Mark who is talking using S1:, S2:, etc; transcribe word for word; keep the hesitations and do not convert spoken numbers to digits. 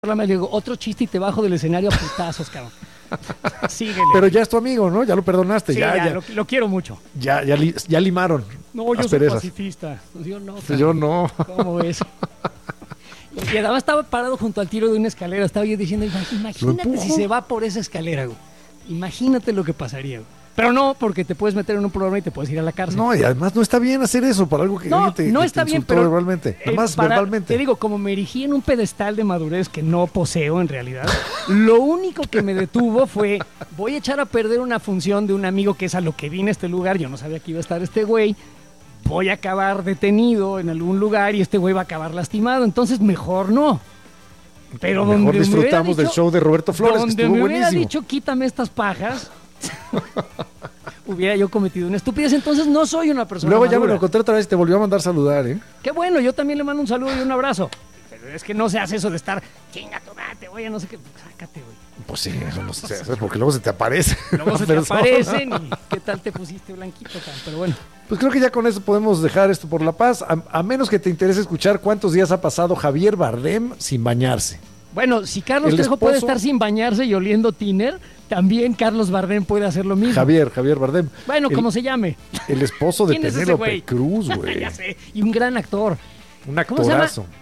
S1: Le digo, otro chiste y te bajo del escenario a putazos, cabrón. Síguele.
S2: Pero ya es tu amigo, ¿no? Ya lo perdonaste.
S1: Sí,
S2: ya,
S1: ya,
S2: ya.
S1: Lo, lo quiero mucho.
S2: Ya, ya, li, ya limaron.
S1: No, yo
S2: asperezas.
S1: soy pacifista. Yo no.
S2: Cabrón. Yo no.
S1: ¿Cómo ves? Y además estaba parado junto al tiro de una escalera. Estaba yo diciendo, imagínate si se va por esa escalera, güey. Imagínate lo que pasaría, güey. Pero no, porque te puedes meter en un problema y te puedes ir a la cárcel.
S2: No, y además no está bien hacer eso para algo que
S1: no,
S2: te,
S1: no
S2: que
S1: está
S2: te
S1: bien, pero
S2: verbalmente.
S1: Eh,
S2: Además,
S1: para,
S2: verbalmente.
S1: Te digo, como me erigí en un pedestal de madurez que no poseo en realidad, lo único que me detuvo fue, voy a echar a perder una función de un amigo que es a lo que vine a este lugar. Yo no sabía que iba a estar este güey. Voy a acabar detenido en algún lugar y este güey va a acabar lastimado. Entonces, mejor no. Pero
S2: mejor
S1: donde
S2: disframos
S1: dicho,
S2: del show de Roberto Flores,
S1: donde
S2: que estuvo
S1: me
S2: buenísimo.
S1: hubiera dicho, quítame estas pajas, hubiera yo cometido una estupidez. Entonces no soy una persona
S2: Luego
S1: madura.
S2: ya me lo encontré otra vez y te volvió a mandar saludar, ¿eh?
S1: Qué bueno, yo también le mando un saludo y un abrazo. Pero es que no se hace eso de estar, chinga tu madre, oye, no sé qué, sácate, güey.
S2: Pues sí, eso no se hace, porque luego se te aparece.
S1: Luego se te aparecen y qué tal te pusiste blanquito, can? Pero bueno.
S2: Pues creo que ya con eso podemos dejar esto por la paz, a, a menos que te interese escuchar cuántos días ha pasado Javier Bardem sin bañarse.
S1: Bueno, si Carlos
S2: El
S1: Trejo
S2: esposo-
S1: puede estar sin bañarse y oliendo tiner, también Carlos Bardem puede hacer lo mismo.
S2: Javier, Javier Bardem.
S1: Bueno,
S2: el,
S1: como se llame.
S2: El esposo de
S1: ¿Quién es ese
S2: Penélope
S1: güey?
S2: Cruz, güey.
S1: Ya sé, y un gran actor.
S2: Un
S1: ¿Cómo se llama?
S2: actorazo.